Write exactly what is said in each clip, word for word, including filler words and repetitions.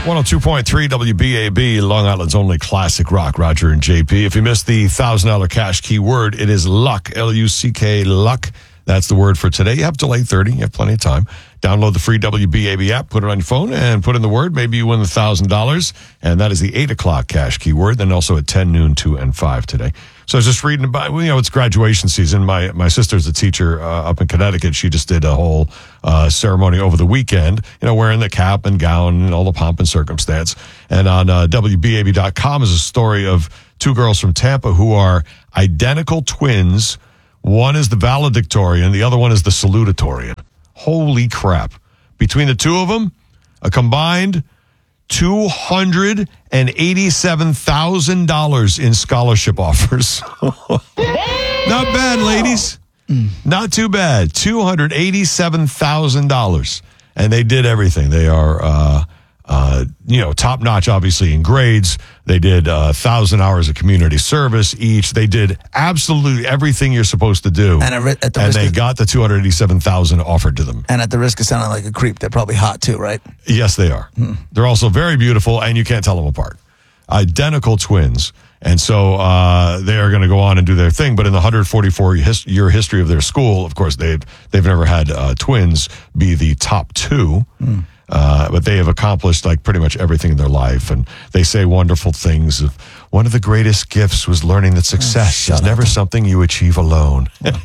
one oh two point three W B A B, Long Island's only classic rock, Roger and J P. If you missed the one thousand dollars cash keyword, it is luck, L U C K, luck. That's the word for today. You have till eight thirty. You have plenty of time. Download the free W B A B app, put it on your phone, and put in the word. Maybe you win the one thousand dollars. And that is the eight o'clock cash keyword. Then also at ten, noon, two, and five today. So I was just reading about, you know, it's graduation season. My my sister's a teacher uh, up in Connecticut. She just did a whole uh, ceremony over the weekend, you know, wearing the cap and gown and all the pomp and circumstance. And on uh, W B A B dot com is a story of two girls from Tampa who are identical twins. One is the valedictorian. The other one is the salutatorian. Holy crap. Between the two of them, a combined two hundred eighty-seven thousand dollars in scholarship offers. Not bad, ladies. Not too bad. two hundred eighty-seven thousand dollars. And they did everything. They are, uh, uh, you know, top notch, obviously, in grades. They did a thousand hours of community service each. They did absolutely everything you're supposed to do. And, at the and they of, got the two hundred eighty-seven thousand dollars offered to them. And at the risk of sounding like a creep, they're probably hot too, right? Yes, they are. Hmm. They're also very beautiful, and you can't tell them apart. Identical twins. And so uh, they are going to go on and do their thing. But in the one hundred forty-four his- year history of their school, of course, they've, they've never had uh, twins be the top two. Hmm. Uh, but they have accomplished like pretty much everything in their life. And they say wonderful things. Of, one of the greatest gifts was learning that success oh, is never up. something you achieve alone. Takes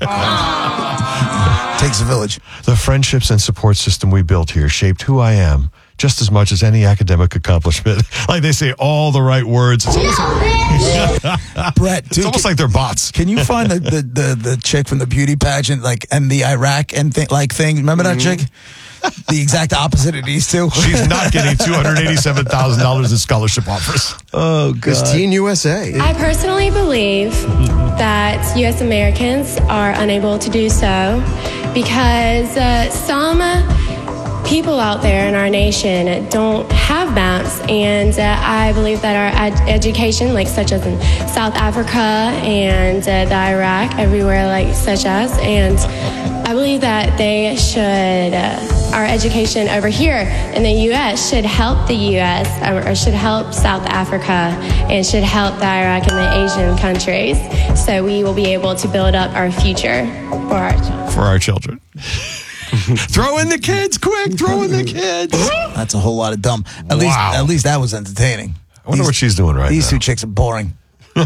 a village. The friendships and support system we built here shaped who I am just as much as any academic accomplishment. Like they say all the right words. It's almost, like, Brett, dude, it's almost can, like they're bots. Can you find the, the, the, the chick from the beauty pageant, like, and the Iraq and th- like thing? Remember that mm-hmm. chick? The exact opposite of these two. She's not getting two hundred eighty-seven thousand dollars in scholarship offers. Oh, God. It's Teen U S A. I personally believe that U S Americans are unable to do so because uh, some people out there in our nation don't have maps, and uh, I believe that our ed- education, like such as in South Africa and uh, the Iraq, everywhere like such as, and I believe that they should, uh, our education over here in the U S should help the U S or should help South Africa and should help the Iraq and the Asian countries, so we will be able to build up our future for our children. For our children. Throw in the kids, quick! Throw in the kids. That's a whole lot of dumb. At wow. least, at least that was entertaining. I wonder these, what she's doing right these now. These two chicks are boring. Take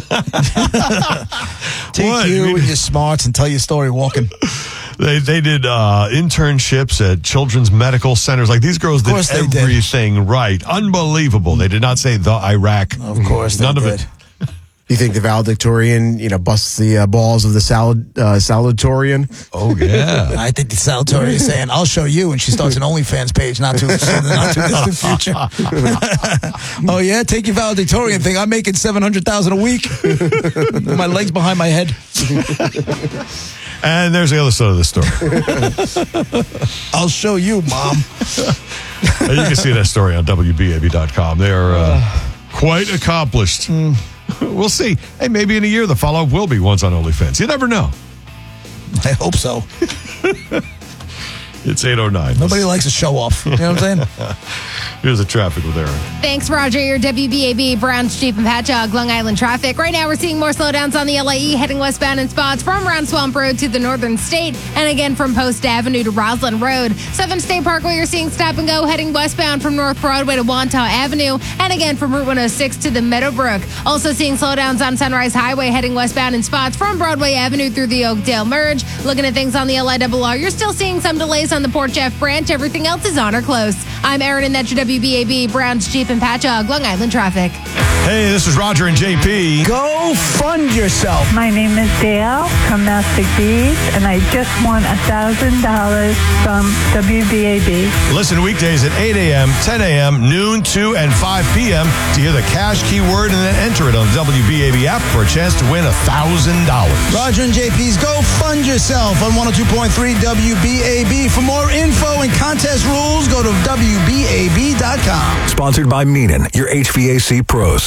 what? you I mean, and your smarts and tell your story walking. They they did uh, internships at children's medical centers. Like these girls did everything did. right. Unbelievable. They did not say the Iraq. Of course, none they of did. it. You think the valedictorian, you know, busts the uh, balls of the salad uh, salutatorian? Oh yeah, I think the salutatorian is saying, "I'll show you," and she starts an OnlyFans page, not too not too distant future. Oh yeah, take your valedictorian thing. I'm making seven hundred thousand a week. My legs behind my head. And there's the other side of the story. I'll show you, Mom. You can see that story on W B A B dot com. They are uh, quite accomplished. Mm. We'll see. Hey, maybe in a year the follow-up will be ones on OnlyFans. You never know. I hope so. It's eight oh nine. Nobody likes a show-off. You know what I'm saying? Here's the traffic with Aaron. Thanks, Roger. Your W B A B, Browns, Jeep, and Patchogue, Long Island traffic. Right now, we're seeing more slowdowns on the L I E heading westbound in spots from around Swamp Road to the Northern State, and again from Post Avenue to Roslyn Road. Southern State Parkway, you're seeing stop and go heading westbound from North Broadway to Wantagh Avenue, and again from Route one oh six to the Meadowbrook. Also seeing slowdowns on Sunrise Highway heading westbound in spots from Broadway Avenue through the Oakdale Merge. Looking at things on the L I R R, you're still seeing some delays on the Port Jeff branch. Everything else is on or close. I'm Erin, and that's your W B A B, Browns, Jeep, and Patchogue, Long Island traffic. Hey, this is Roger and J P. Go fund yourself. My name is Dale from Mastic Bees, and I just won one thousand dollars from W B A B. Listen weekdays at eight a.m., ten a.m., noon, two, and five p.m. to hear the cash keyword and then enter it on the W B A B app for a chance to win one thousand dollars. Roger and J P's Go Fund Yourself on one oh two point three W B A B. For more info and contest rules, go to W B A B dot com. Sponsored by Meenan, your H V A C pros.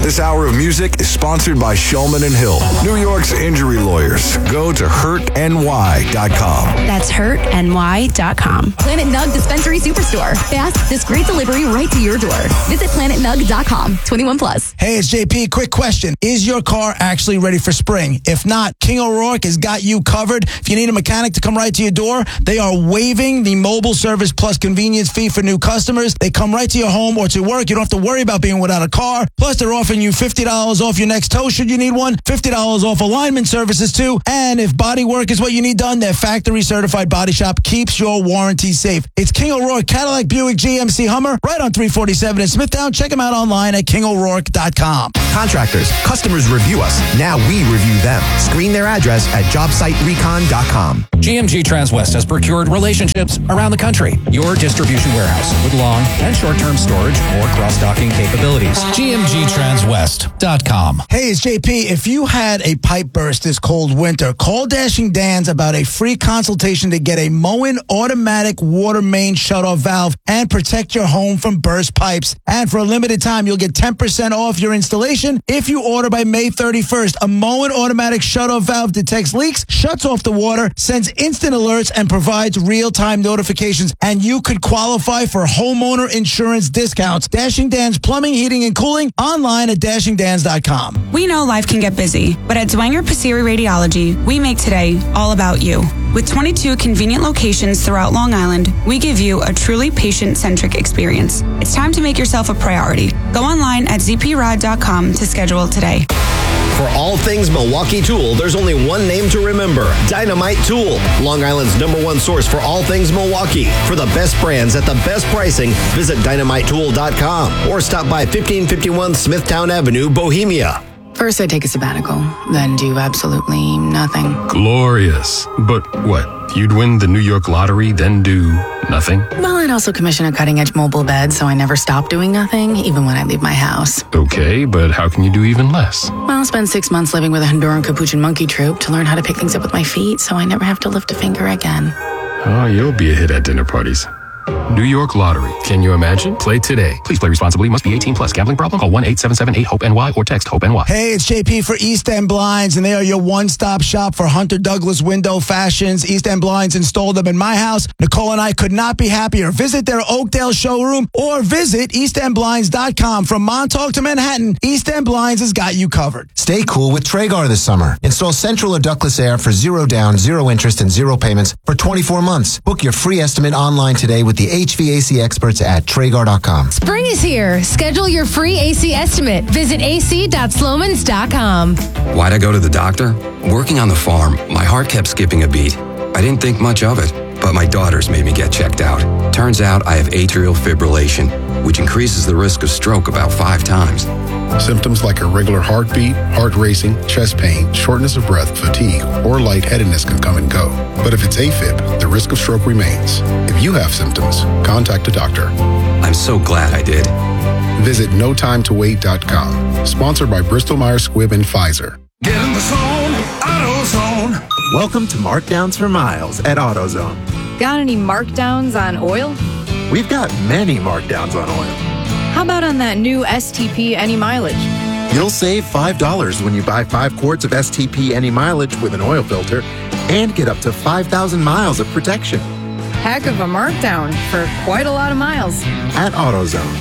This hour of music is sponsored by Shulman and Hill, New York's injury lawyers. Go to hurt N Y dot com. That's hurt N Y dot com. Planet Nug Dispensary Superstore. Fast, discreet delivery right to your door. Visit planet nug dot com. twenty-one plus. Hey, it's J P. Quick question. Is your car actually ready for spring? If not, King O'Rourke has got you covered. If you need a mechanic to come right to your door, they are waiving the mobile service plus convenience fee for new customers. They come right to your home or to work. You don't have to worry about being without a car. Plus, they're offering you fifty dollars off your next tow should you need one, fifty dollars off alignment services too. And if body work is what you need done, their factory certified body shop keeps your warranty safe. It's King O'Rourke, Cadillac, Buick, G M C, Hummer, right on three forty-seven in Smithtown. Check them out online at king o'rourke dot com. Contractors, customers review us. Now we review them. Screen their address at job site recon dot com. G M G Transwest has procured relationships around the country. Your distribution warehouse with long and short-term storage or cross-docking capabilities. G M G Transwest dot com. Hey, it's J P. If you had a pipe burst this cold winter, call Dashing Dan's about a free consultation to get a Moen automatic water main shutoff valve and protect your home from burst pipes. And for a limited time, you'll get ten percent off your installation if you order by May thirty-first. A Moen automatic shutoff valve detects leaks, shuts off the water, sends instant alerts, and provides real-time notifications. And you could qualify for homeowner insurance discounts. Dashing Dan's Plumbing, Heating, and Cooling, online at dashing dans dot com. We know life can get busy, but at Dwenger Passeri Radiology, we make today all about you. With twenty-two convenient locations throughout Long Island, we give you a truly patient-centric experience. It's time to make yourself a priority. Go online at z p rad dot com to schedule today. For all things Milwaukee Tool, there's only one name to remember: Dynamite Tool. Long Island's number one source for all things Milwaukee. For the best brands at the best pricing, visit dynamite tool dot com or stop by fifteen fifty-one Smithtown Avenue, Bohemia. First, I take a sabbatical, then do absolutely nothing. Glorious. But what? You'd win the New York lottery, then do nothing? Well, I'd also commission a cutting-edge mobile bed, so I never stop doing nothing, even when I leave my house. Okay, but how can you do even less? Well, I'll spend six months living with a Honduran Capuchin monkey troupe to learn how to pick things up with my feet, so I never have to lift a finger again. Oh, you'll be a hit at dinner parties. New York Lottery. Can you imagine? Play today. Please play responsibly. Must be eighteen plus. Gambling problem? Call one eight seven seven eight hope N Y or text HOPE-NY. Hey, it's J P for East End Blinds, and they are your one-stop shop for Hunter Douglas window fashions. East End Blinds installed them in my house. Nicole and I could not be happier. Visit their Oakdale showroom or visit east end blinds dot com. From Montauk to Manhattan, East End Blinds has got you covered. Stay cool with Traegar this summer. Install central or ductless air for zero down, zero interest, and zero payments for twenty-four months. Book your free estimate online today with the H V A C experts at Traegar dot com. Spring is here. Schedule your free A C estimate. Visit a c dot slomans dot com. Why'd I go to the doctor? Working on the farm, my heart kept skipping a beat. I didn't think much of it, but my daughters made me get checked out. Turns out I have atrial fibrillation, which increases the risk of stroke about five times. Symptoms like irregular heartbeat, heart racing, chest pain, shortness of breath, fatigue, or lightheadedness can come and go. But if it's AFib, the risk of stroke remains. If you have symptoms, contact a doctor. I'm so glad I did. Visit no time to wait dot com. Sponsored by Bristol Myers Squibb and Pfizer. Get in the zone, AutoZone. Welcome to Markdowns for Miles at AutoZone. Got any markdowns on oil? We've got many markdowns on oil. How about on that new S T P Any Mileage? You'll save five dollars when you buy five quarts of S T P Any Mileage with an oil filter and get up to five thousand miles of protection. Heck of a markdown for quite a lot of miles. At AutoZone.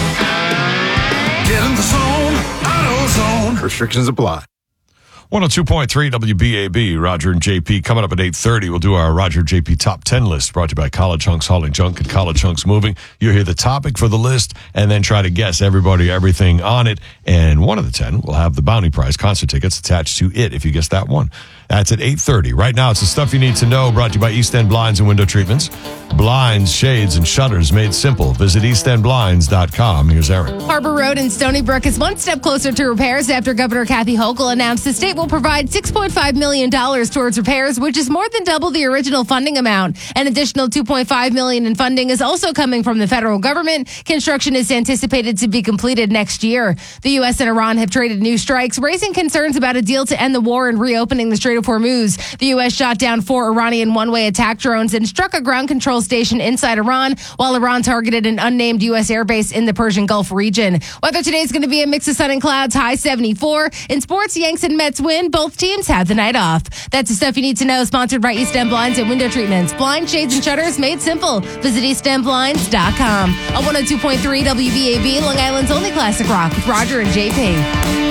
Get in the zone, AutoZone. Restrictions apply. one oh two point three W B A B, Roger and J P. Coming up at eight thirty, we'll do our Roger J P Top ten list, brought to you by College Hunks Hauling Junk and College Hunks Moving. You'll hear the topic for the list and then try to guess everybody, everything on it. And one of the ten will have the Bounty Prize concert tickets attached to it if you guess that one. That's at eight thirty. Right now, it's the stuff you need to know, brought to you by East End Blinds and Window Treatments. Blinds, shades, and shutters made simple. Visit east end blinds dot com. Here's Aaron. Harbor Road in Stony Brook is one step closer to repairs after Governor Kathy Hochul announced the statewide will provide six point five million dollars towards repairs, which is more than double the original funding amount. An additional two point five million dollars in funding is also coming from the federal government. Construction is anticipated to be completed next year. The U S and Iran have traded new strikes, raising concerns about a deal to end the war and reopening the Strait of Hormuz. The U S shot down four Iranian one-way attack drones and struck a ground control station inside Iran, while Iran targeted an unnamed U S airbase in the Persian Gulf region. Weather today is going to be a mix of sun and clouds, high seventy-four. In sports, Yanks and Mets win. Both teams have the night off. That's the stuff you need to know, sponsored by East End Blinds and Window Treatments. Blind, shades, and shutters made simple. Visit east end blinds dot com. On one oh two point three W B A B, Long Island's only classic rock with Roger and J P.